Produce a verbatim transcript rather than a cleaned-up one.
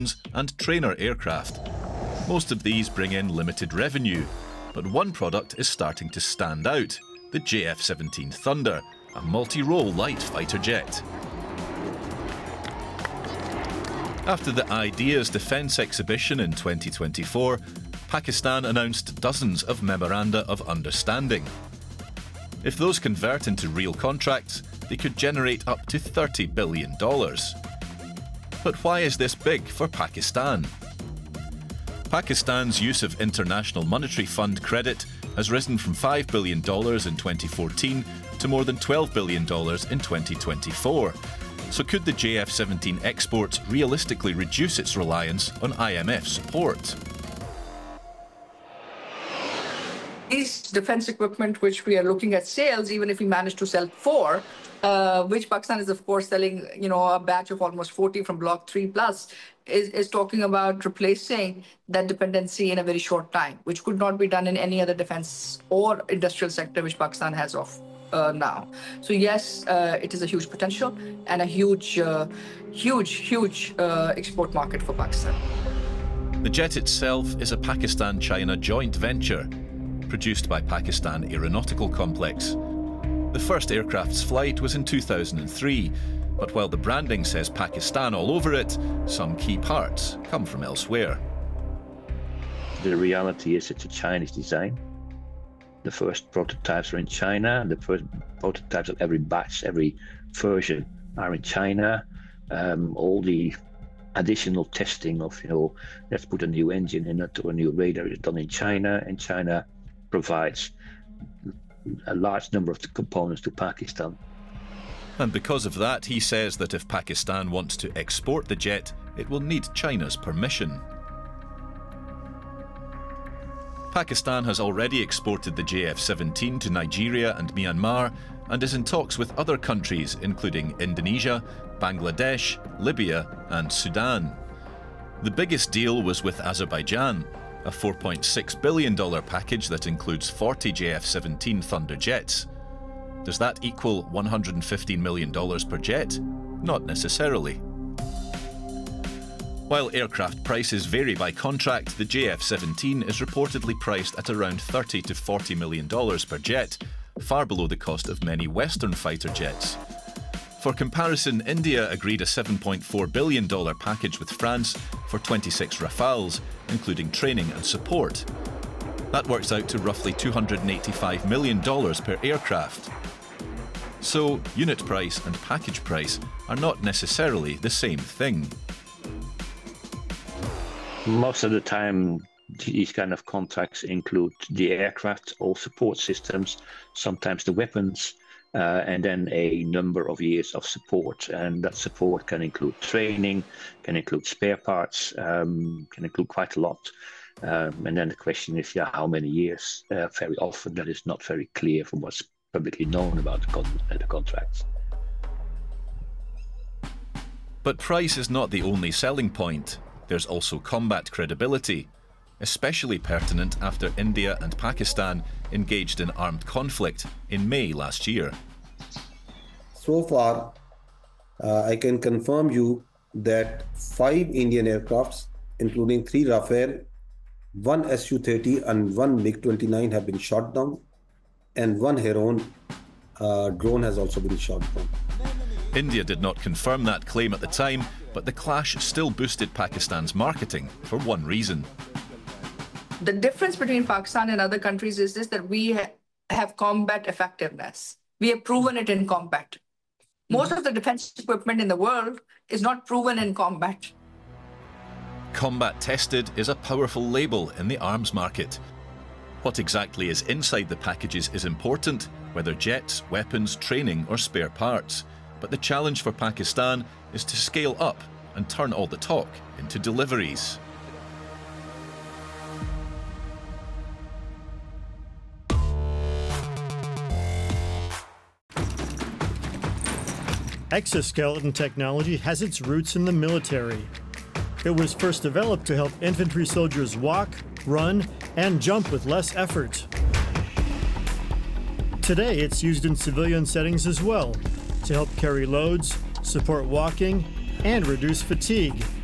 and trainer aircraft. Most of these bring in limited revenue, but one product is starting to stand out, the J F seventeen Thunder, a multi-role light fighter jet. After the Ideas Defence exhibition in twenty twenty-four, Pakistan announced dozens of memoranda of understanding. If those convert into real contracts, they could generate up to thirty billion dollars. But why is this big for Pakistan? Pakistan's use of International Monetary Fund credit has risen from five billion dollars in twenty fourteen to more than twelve billion dollars in twenty twenty-four. So could the J F seventeen export realistically reduce its reliance on I M F support? These defense equipment, which we are looking at sales, even if we manage to sell four, uh, which Pakistan is, of course, selling, you know, a batch of almost forty from Block three plus, is, is talking about replacing that dependency in a very short time, which could not be done in any other defense or industrial sector which Pakistan has of uh, now. So yes, uh, it is a huge potential and a huge, uh, huge, huge uh, export market for Pakistan. The jet itself is a Pakistan-China joint venture, produced by Pakistan Aeronautical Complex. The first aircraft's flight was in two thousand three, but while the branding says Pakistan all over it, some key parts come from elsewhere. The reality is it's a Chinese design. The first prototypes are in China. The first prototypes of every batch, every version are in China. Um, all the additional testing of, you know, let's put a new engine in it or a new radar is done in China, and China provides a large number of the components to Pakistan. And because of that, he says that if Pakistan wants to export the jet, it will need China's permission. Pakistan has already exported the J F seventeen to Nigeria and Myanmar and is in talks with other countries including Indonesia, Bangladesh, Libya and Sudan. The biggest deal was with Azerbaijan, a four point six billion dollars package that includes forty J F seventeen Thunder jets. Does that equal one hundred fifteen million dollars per jet? Not necessarily. While aircraft prices vary by contract, the J F seventeen is reportedly priced at around thirty to forty million dollars per jet, far below the cost of many Western fighter jets. For comparison, India agreed a seven point four billion dollars package with France for twenty-six Rafales, including training and support. That works out to roughly two hundred eighty-five million dollars per aircraft. So, unit price and package price are not necessarily the same thing. Most of the time, these kind of contracts include the aircraft, all support systems, sometimes the weapons, uh, and then a number of years of support. And that support can include training, can include spare parts, um, can include quite a lot. Um, and then the question is, yeah, how many years? Uh, very often that is not very clear from what's publicly known about the, con- the contracts. But price is not the only selling point. There's also combat credibility, especially pertinent after India and Pakistan engaged in armed conflict in May last year. So far, uh, I can confirm you that five Indian aircrafts, including three Rafale, one S U thirty and one MiG twenty-nine have been shot down, and one Heron uh, drone has also been shot down. India did not confirm that claim at the time, but the clash still boosted Pakistan's marketing for one reason. The difference between Pakistan and other countries is this, that we ha- have combat effectiveness. We have proven it in combat. Most of the defense equipment in the world is not proven in combat. Combat tested is a powerful label in the arms market. What exactly is inside the packages is important, whether jets, weapons, training or spare parts. But the challenge for Pakistan is to scale up and turn all the talk into deliveries. Exoskeleton technology has its roots in the military. It was first developed to help infantry soldiers walk, run, and jump with less effort. Today, it's used in civilian settings as well, to help carry loads, support walking, and reduce fatigue.